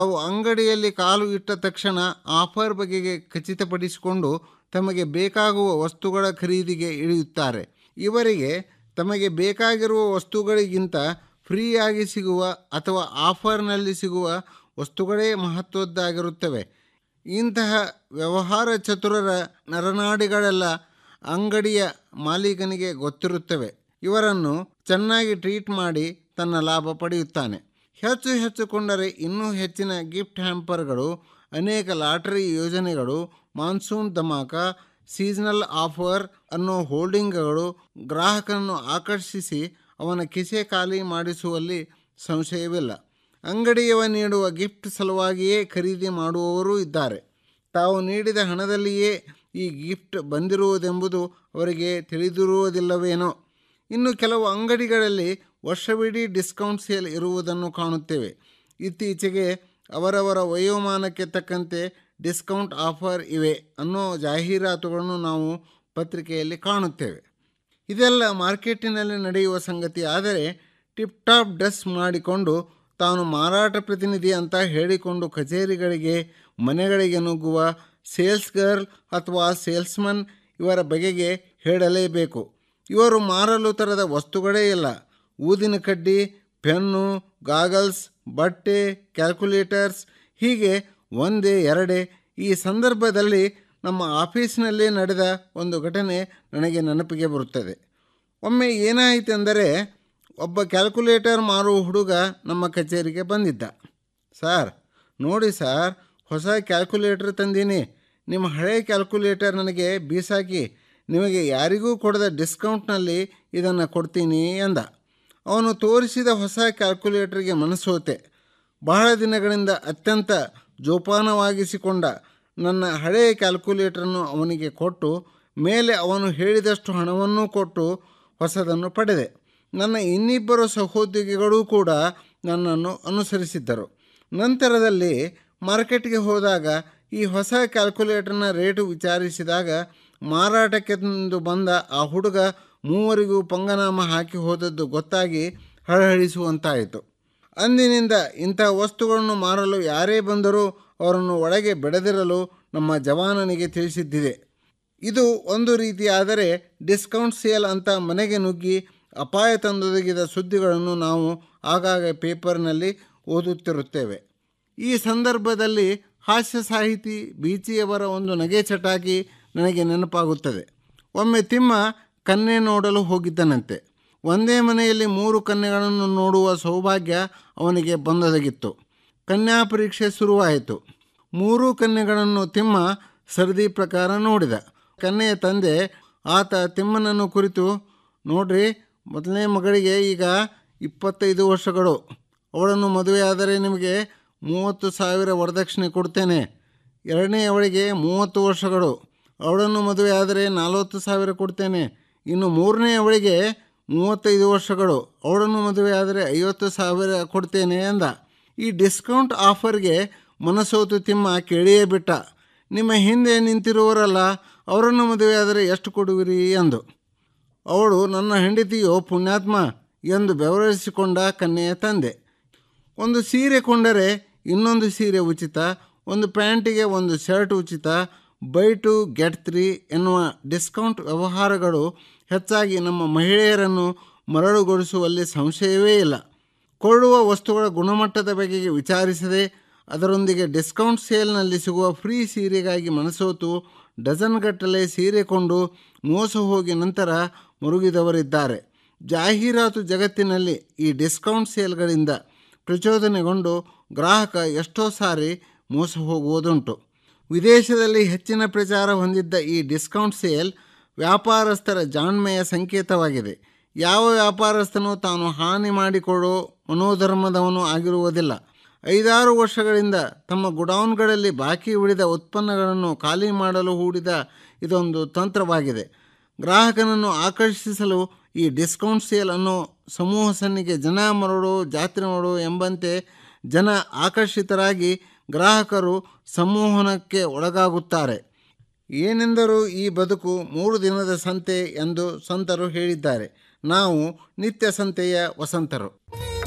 ಅವು ಅಂಗಡಿಯಲ್ಲಿ ಕಾಲು ಇಟ್ಟ ತಕ್ಷಣ ಆಫರ್ ಬಗೆಗೆ ಖಚಿತಪಡಿಸಿಕೊಂಡು ತಮಗೆ ಬೇಕಾಗುವ ವಸ್ತುಗಳ ಖರೀದಿಗೆ ಇಳಿಯುತ್ತಾರೆ. ಇವರಿಗೆ ತಮಗೆ ಬೇಕಾಗಿರುವ ವಸ್ತುಗಳಿಗಿಂತ ಫ್ರೀಯಾಗಿ ಸಿಗುವ ಅಥವಾ ಆಫರ್ನಲ್ಲಿ ಸಿಗುವ ವಸ್ತುಗಳೇ ಮಹತ್ವದ್ದಾಗಿರುತ್ತವೆ. ಇಂತಹ ವ್ಯವಹಾರ ಚತುರರ ನರನಾಡಿಗಳೆಲ್ಲ ಅಂಗಡಿಯ ಮಾಲೀಕನಿಗೆ ಗೊತ್ತಿರುತ್ತವೆ. ಇವರನ್ನು ಚೆನ್ನಾಗಿ ಟ್ರೀಟ್ ಮಾಡಿ ತನ್ನ ಲಾಭ ಪಡೆಯುತ್ತಾನೆ. ಹೆಚ್ಚು ಹೆಚ್ಚು ಕೊಂಡರೆ ಇನ್ನೂ ಹೆಚ್ಚಿನ ಗಿಫ್ಟ್ ಹ್ಯಾಂಪರ್ಗಳು, ಅನೇಕ ಲಾಟರಿ ಯೋಜನೆಗಳು, ಮಾನ್ಸೂನ್ ಧಮಾಕ, ಸೀಸನಲ್ ಆಫರ್ ಅನ್ನೋ ಹೋರ್ಡಿಂಗ್ಗಳು ಗ್ರಾಹಕನನ್ನು ಆಕರ್ಷಿಸಿ ಅವನ ಕಿಸೆ ಖಾಲಿ ಮಾಡಿಸುವಲ್ಲಿ ಸಂಶಯವಿಲ್ಲ. ಅಂಗಡಿಯವ ನೀಡುವ ಗಿಫ್ಟ್ ಸಲುವಾಗಿಯೇ ಖರೀದಿ ಮಾಡುವವರೂ ಇದ್ದಾರೆ. ತಾವು ನೀಡಿದ ಹಣದಲ್ಲಿಯೇ ಈ ಗಿಫ್ಟ್ ಬಂದಿರುವುದೆಂಬುದು ಅವರಿಗೆ ತಿಳಿದಿರುವುದಿಲ್ಲವೇನೋ. ಇನ್ನು ಕೆಲವು ಅಂಗಡಿಗಳಲ್ಲಿ ವರ್ಷವಿಡೀ ಡಿಸ್ಕೌಂಟ್ ಸೇಲ್ ಇರುವುದನ್ನು ಕಾಣುತ್ತೇವೆ. ಇತ್ತೀಚೆಗೆ ಅವರವರ ವಯೋಮಾನಕ್ಕೆ ತಕ್ಕಂತೆ ಡಿಸ್ಕೌಂಟ್ ಆಫರ್ ಇವೆ ಅನ್ನೋ ಜಾಹೀರಾತುಗಳನ್ನು ನಾವು ಪತ್ರಿಕೆಯಲ್ಲಿ ಕಾಣುತ್ತೇವೆ. ಇದೆಲ್ಲ ಮಾರ್ಕೆಟಿನಲ್ಲಿ ನಡೆಯುವ ಸಂಗತಿ. ಆದರೆ ಟಿಪ್ ಟಾಪ್ ಡ್ರೆಸ್ ಮಾಡಿಕೊಂಡು ತಾನು ಮಾರಾಟ ಪ್ರತಿನಿಧಿ ಅಂತ ಹೇಳಿಕೊಂಡು ಕಚೇರಿಗಳಿಗೆ, ಮನೆಗಳಿಗೆ ನುಗ್ಗುವ ಸೇಲ್ಸ್ ಗರ್ಲ್ ಅಥವಾ ಸೇಲ್ಸ್ಮನ್ ಇವರ ಬಗೆಗೆ ಹೇಳಲೇಬೇಕು. ಇವರು ಮಾರಲು ತರದ ವಸ್ತುಗಳೇ ಇಲ್ಲ. ಊದಿನ ಕಡ್ಡಿ, ಪೆನ್ನು, ಗಾಗಲ್ಸ್, ಬಟ್ಟೆ, ಕ್ಯಾಲ್ಕುಲೇಟರ್ಸ್ ಹೀಗೆ ಒಂದೇ ಎರಡೇ. ಈ ಸಂದರ್ಭದಲ್ಲಿ ನಮ್ಮ ಆಫೀಸಿನಲ್ಲೇ ನಡೆದ ಒಂದು ಘಟನೆ ನನಗೆ ನೆನಪಿಗೆ ಬರುತ್ತದೆ. ಒಮ್ಮೆ ಏನಾಯಿತೆಂದರೆ, ಒಬ್ಬ ಕ್ಯಾಲ್ಕುಲೇಟರ್ ಮಾರುವ ಹುಡುಗ ನಮ್ಮ ಕಚೇರಿಗೆ ಬಂದಿದ್ದ. ಸಾರ್ ನೋಡಿ ಸಾರ್, ಹೊಸ ಕ್ಯಾಲ್ಕುಲೇಟರ್ ತಂದೀನಿ. ನಿಮ್ಮ ಹಳೆಯ ಕ್ಯಾಲ್ಕುಲೇಟರ್ ನನಗೆ ಬೀಸಾಕಿ, ನಿಮಗೆ ಯಾರಿಗೂ ಕೊಡದ ಡಿಸ್ಕೌಂಟ್ನಲ್ಲಿ ಇದನ್ನು ಕೊಡ್ತೀನಿ ಎಂದ. ಅವನು ತೋರಿಸಿದ ಹೊಸ ಕ್ಯಾಲ್ಕುಲೇಟರ್ಗೆ ಮನಸೋತೆ. ಬಹಳ ದಿನಗಳಿಂದ ಅತ್ಯಂತ ಜೋಪಾನವಾಗಿಸಿಕೊಂಡ ನನ್ನ ಹಳೆಯ ಕ್ಯಾಲ್ಕುಲೇಟರನ್ನು ಅವನಿಗೆ ಕೊಟ್ಟು, ಮೇಲೆ ಅವನು ಹೇಳಿದಷ್ಟು ಹಣವನ್ನೂ ಕೊಟ್ಟು ಹೊಸದನ್ನು ಪಡೆದೆ. ನನ್ನ ಇನ್ನಿಬ್ಬರು ಸಹೋದ್ಯೋಗಿಗಳೂ ಕೂಡ ನನ್ನನ್ನು ಅನುಸರಿಸಿದ್ದರು. ನಂತರದಲ್ಲಿ ಮಾರ್ಕೆಟ್ಗೆ ಹೋದಾಗ ಈ ಹೊಸ ಕ್ಯಾಲ್ಕುಲೇಟರ್ನ ರೇಟು ವಿಚಾರಿಸಿದಾಗ ಮಾರಾಟಕ್ಕೆಂದು ಬಂದ ಆ ಹುಡುಗ ಮೂವರಿಗೂ ಪಂಗನಾಮ ಹಾಕಿ ಹೋದದ್ದು ಗೊತ್ತಾಗಿ ಹಳಹಳಿಸುವಂತಾಯಿತು. ಅಂದಿನಿಂದ ಇಂಥ ವಸ್ತುಗಳನ್ನು ಮಾರಲು ಯಾರೇ ಬಂದರೂ ಅವರನ್ನು ಒಳಗೆ ಬೆಳೆದಿರಲು ನಮ್ಮ ಜವಾನನಿಗೆ ತಿಳಿಸಿದ್ದಿದೆ. ಇದು ಒಂದು ರೀತಿಯಾದರೆ ಡಿಸ್ಕೌಂಟ್ ಸೇಲ್ ಅಂತ ಮನೆಗೆ ನುಗ್ಗಿ ಅಪಾಯ ತಂದೊದಗಿದ ಸುದ್ದಿಗಳನ್ನು ನಾವು ಆಗಾಗ ಪೇಪರ್ನಲ್ಲಿ ಓದುತ್ತಿರುತ್ತೇವೆ. ಈ ಸಂದರ್ಭದಲ್ಲಿ ಹಾಸ್ಯ ಸಾಹಿತಿ ಬೀಚಿಯವರ ಒಂದು ನಗೆ ಚಟಾಕಿ ನನಗೆ ನೆನಪಾಗುತ್ತದೆ. ಒಮ್ಮೆ ತಿಮ್ಮ ಕನ್ಯೆ ನೋಡಲು ಹೋಗಿದ್ದನಂತೆ. ಒಂದೇ ಮನೆಯಲ್ಲಿ 3 ಕನ್ಯೆಗಳನ್ನು ನೋಡುವ ಸೌಭಾಗ್ಯ ಅವನಿಗೆ ಬಂದೊದಗಿತ್ತು. ಕನ್ಯಾ ಪರೀಕ್ಷೆ ಶುರುವಾಯಿತು. 3 ಕನ್ಯೆಗಳನ್ನು ತಿಮ್ಮ ಸರದಿ ಪ್ರಕಾರ ನೋಡಿದ. ಕನ್ಯೆಯ ತಂದೆ ಆತ ತಿಮ್ಮನನ್ನು ಕುರಿತು, ನೋಡ್ರಿ, ಮೊದಲನೇ ಮಗಳಿಗೆ ಈಗ 25 ವರ್ಷಗಳು. ಅವಳನ್ನು ಮದುವೆಯಾದರೆ ನಿಮಗೆ 30,000 ವರದಕ್ಷಿಣೆ ಕೊಡ್ತೇನೆ. ಎರಡನೆಯವಳಿಗೆ 30 ವರ್ಷಗಳು. ಅವಳನ್ನು ಮದುವೆಯಾದರೆ 40,000 ಕೊಡ್ತೇನೆ. ಇನ್ನು ಮೂರನೆಯವಳಿಗೆ 35 ವರ್ಷಗಳು. ಅವಳನ್ನು ಮದುವೆಯಾದರೆ 50,000 ಕೊಡ್ತೇನೆ ಎಂದ. ಈ ಡಿಸ್ಕೌಂಟ್ ಆಫರ್ಗೆ ಮನಸೋತು ತಿಮ್ಮ ಕೇಳಿಯೇ ಬಿಟ್ಟ. ನಿಮ್ಮ ಹಿಂದೆ ನಿಂತಿರುವರಲ್ಲ, ಅವರನ್ನು ಮದುವೆಯಾದರೆ ಎಷ್ಟು ಕೊಡುವಿರಿ ಎಂದು. ಅವಳು, ನನ್ನ ಹೆಂಡತಿಯೋ ಪುಣ್ಯಾತ್ಮ ಎಂದು ಬೆವರಿಸಿಕೊಂಡ ಕನ್ಯೆಯ ತಂದೆ. ಒಂದು ಸೀರೆ ಕೊಂಡರೆ ಇನ್ನೊಂದು ಸೀರೆ ಉಚಿತ, ಒಂದು ಪ್ಯಾಂಟಿಗೆ ಒಂದು ಶರ್ಟ್ ಉಚಿತ, ಬೈ ಟು ಗೆಟ್ 3 ಎನ್ನುವ ಡಿಸ್ಕೌಂಟ್ ವ್ಯವಹಾರಗಳು ಹೆಚ್ಚಾಗಿ ನಮ್ಮ ಮಹಿಳೆಯರನ್ನು ಮರಳುಗೊಳಿಸುವಲ್ಲಿ ಸಂಶಯವೇ ಇಲ್ಲ. ಕೊಳ್ಳುವ ವಸ್ತುಗಳ ಗುಣಮಟ್ಟದ ಬಗೆಗೆ ವಿಚಾರಿಸದೆ ಅದರೊಂದಿಗೆ ಡಿಸ್ಕೌಂಟ್ ಸೇಲ್ನಲ್ಲಿ ಸಿಗುವ ಫ್ರೀ ಸೀರೆಗಾಗಿ ಮನಸೋತು ಡಜನ್ಗಟ್ಟಲೆ ಸೀರೆ ಕೊಂಡು ಮೋಸ ಹೋಗಿ ನಂತರ ಮರುಗಿದವರಿದ್ದಾರೆ. ಜಾಹೀರಾತು ಜಗತ್ತಿನಲ್ಲಿ ಈ ಡಿಸ್ಕೌಂಟ್ ಸೇಲ್ಗಳಿಂದ ಪ್ರಚೋದನೆಗೊಂಡು ಗ್ರಾಹಕ ಎಷ್ಟೋ ಸಾರಿ ಮೋಸ ಹೋಗುವುದುಂಟು. ವಿದೇಶದಲ್ಲಿ ಹೆಚ್ಚಿನ ಪ್ರಚಾರ ಹೊಂದಿದ್ದ ಈ ಡಿಸ್ಕೌಂಟ್ ಸೇಲ್ ವ್ಯಾಪಾರಸ್ಥರ ಜಾಣ್ಮೆಯ ಸಂಕೇತವಾಗಿದೆ. ಯಾವ ವ್ಯಾಪಾರಸ್ಥನೂ ತಾನು ಹಾನಿ ಮಾಡಿಕೊಳ್ಳೋ ಮನೋಧರ್ಮದವನು ಆಗಿರುವುದಿಲ್ಲ. 5-6 ವರ್ಷಗಳಿಂದ ತಮ್ಮ ಗುಡೌನ್ಗಳಲ್ಲಿ ಬಾಕಿ ಉಳಿದ ಉತ್ಪನ್ನಗಳನ್ನು ಖಾಲಿ ಮಾಡಲು ಹೂಡಿದ ಇದೊಂದು ತಂತ್ರವಾಗಿದೆ. ಗ್ರಾಹಕನನ್ನು ಆಕರ್ಷಿಸಲು ಈ ಡಿಸ್ಕೌಂಟ್ ಸೇಲ್ ಅನ್ನೋ ಸಮೂಹ ಸನ್ನಿಗೆ ಜನ ಮರಳು ಜಾತ್ರೆ ನೋಡು ಎಂಬಂತೆ ಜನ ಆಕರ್ಷಿತರಾಗಿ ಗ್ರಾಹಕರು ಸಂಮೋಹನಕ್ಕೆ ಒಳಗಾಗುತ್ತಾರೆ. ಏನೆಂದರೂ ಈ ಬದುಕು 3 ದಿನದ ಸಂತೆ ಎಂದು ಸಂತರು ಹೇಳಿದ್ದಾರೆ. ನಾವು ನಿತ್ಯ ಸಂತೆಯ ವಸಂತರು.